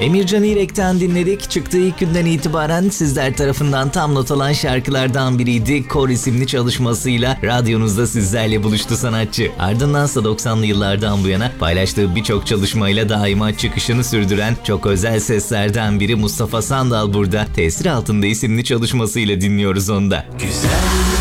Emircan İrek'ten dinledik. Çıktığı ilk günden itibaren sizler tarafından tam not alan şarkılardan biriydi. Kor isimli çalışmasıyla radyonuzda sizlerle buluştu sanatçı. Ardındansa 90'lı yıllardan bu yana paylaştığı birçok çalışmayla daima çıkışını sürdüren çok özel seslerden biri Mustafa Sandal burada. Tesir Altında isimli çalışmasıyla dinliyoruz onu da. Güzel